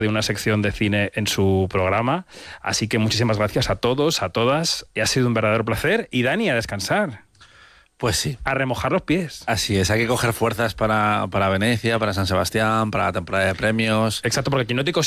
de una sección de cine en su programa. Así que muchísimas gracias a todos, a todas. Y ha sido un verdadero placer. Y Dani, a descansar. Pues sí. A remojar los pies. Así es, hay que coger fuerzas para Venecia, para San Sebastián, para la temporada de premios. Exacto, porque Quinótico